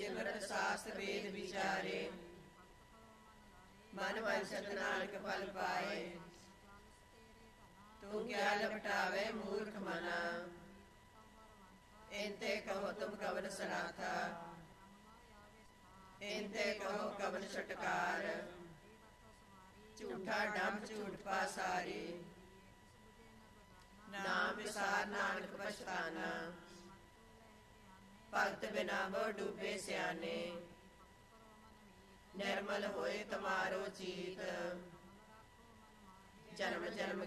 ਸਿਮਰਤ ਸਾਸਤਰ ਵੇਦ ਵਿਚਾਰੇ, ਮਨ ਵੰਸ਼ਤ ਨਾਨਕ ਫਲ ਪਾਏ। ਤੂੰ ਕਿਆ ਲਪਟਾਵੇ ਮੂਰਖ ਮਨਾ, ਇੰਤੇ ਕਹੋ ਤੁਮ ਕਵਨ ਸਨਾਥਾ। ਇੰਤੇ ਕਹੋ ਕਵਨ ਛਟਕਾਰ, ਝੂਠਾ ਡੰਭ ਝੂਠ ਪਾਸਾਰੀ। ਨਾਮ ਵਿਸਾਰ ਨਾਨਕ ਪਛਤਾਨਾ, ਭਗਤ ਬਿਨਾ ਬਹੁ ਡੂਬੇ ਸਿਆਣੇ। ਨਿਰਮਲ ਹੋਏ ਤੁਮਾਰੋ ਚੀਤ, ਜਨਮ ਜਨਮ